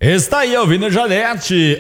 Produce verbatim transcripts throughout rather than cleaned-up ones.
Está aí ouvindo Janete,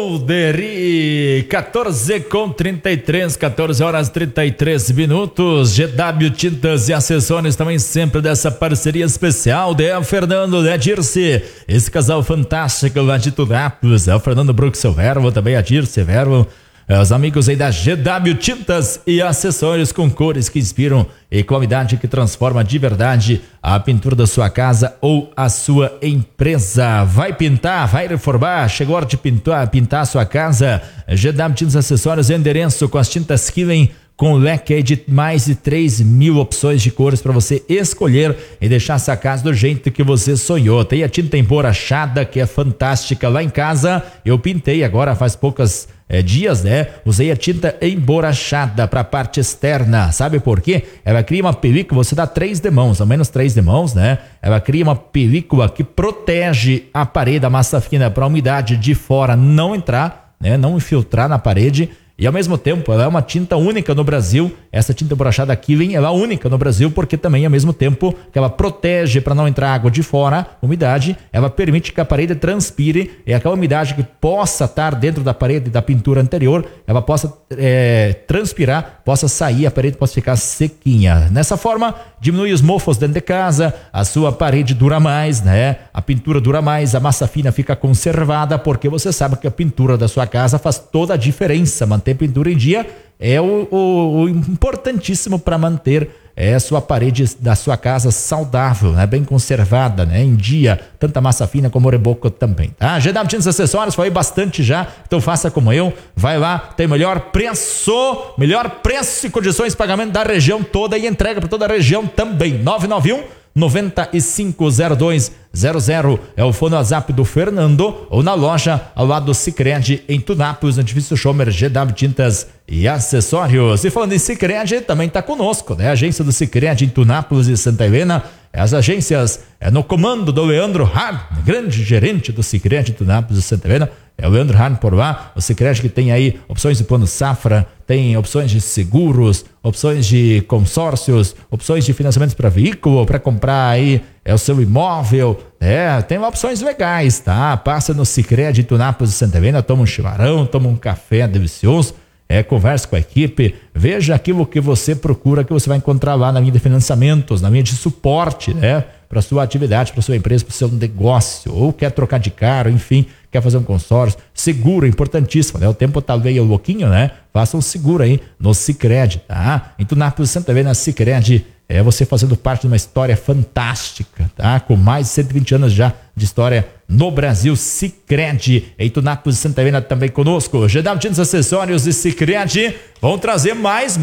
Olderi, quatorze com trinta e três, quatorze horas e trinta e três minutos. G W Tintas e Acessórios também sempre dessa parceria especial de Fernando, de Dirce, esse casal fantástico lá de Tunápolis, é o Fernando Brooks, seu Verbo, também a Dirce Verbo. É, os amigos aí da G W Tintas e Acessórios com cores que inspiram e qualidade que transforma de verdade a pintura da sua casa ou a sua empresa. Vai pintar, vai reformar, chegou a hora de pintar, pintar a sua casa. G W Tintas e Acessórios, endereço com as tintas Killing, com leque de mais de três mil opções de cores para você escolher e deixar essa casa do jeito que você sonhou. Tem a tinta emborrachada, que é fantástica lá em casa. Eu pintei agora faz poucas é, dias, né? Usei a tinta emborrachada para a parte externa. Sabe por quê? Ela cria uma película, você dá três demãos, ao menos três demãos, né? Ela cria uma película que protege a parede da massa fina para a umidade de fora não entrar, né? Não infiltrar na parede. E ao mesmo tempo, ela é uma tinta única no Brasil. Essa tinta emborrachada Killing, ela é única no Brasil porque também ao mesmo tempo que ela protege para não entrar água de fora, umidade, ela permite que a parede transpire e aquela umidade que possa estar dentro da parede da pintura anterior, ela possa é, transpirar, possa sair, a parede possa ficar sequinha. Nessa forma, diminui os mofos dentro de casa, a sua parede dura mais, né? A pintura dura mais, a massa fina fica conservada, porque você sabe que a pintura da sua casa faz toda a diferença. Manter pintura em dia é o, o, o importantíssimo para manter é, a sua parede da sua casa saudável, né? Bem conservada, né? Em dia, tanto a massa fina como o reboco também, tá? G W Tintas e Acessórios, falei bastante já, então faça como eu, vai lá, tem melhor preço, melhor preço e condições de pagamento da região toda e entrega para toda a região também. nove nove um noventa e cinco zero dois zero zero é o fone WhatsApp do Fernando, ou na loja ao lado do Sicredi em Tunápolis, no edifício Schomer, G W Tintas e Acessórios. E falando em Sicredi, também está conosco, né? A agência do Sicredi em Tunápolis e Santa Helena. As agências é no comando do Leandro Hahn, grande gerente do Sicredi em Tunápolis e Santa Helena. É o Leandro Hahn por lá, o Sicredi que tem aí opções de plano safra, tem opções de seguros, opções de consórcios, opções de financiamentos para veículo, para comprar aí é o seu imóvel, é, tem opções legais, tá? Passa no Sicredi em Tunápolis e Santa Helena, toma um chimarrão, toma um café delicioso, é, conversa com a equipe, veja aquilo que você procura, que você vai encontrar lá na linha de financiamentos, na linha de suporte, né? Para sua atividade, para sua empresa, para o seu negócio, ou quer trocar de carro, enfim, quer fazer um consórcio, seguro, importantíssimo, né? O tempo tá meio louquinho, né? Faça um seguro aí no Sicredi, tá? Em Tunápolis, Santa Helena, Sicredi, é você fazendo parte de uma história fantástica, tá? Com mais de cento e vinte anos já de história no Brasil. Sicredi, em Tunápolis, Santa Helena também conosco. G W Tintas, Acessórios e Sicredi vão trazer mais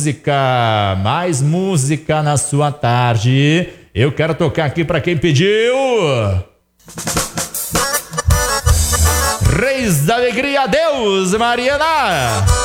música, mais música na sua tarde. Eu quero tocar aqui para quem pediu. Reis da Alegria, Deus, Mariana.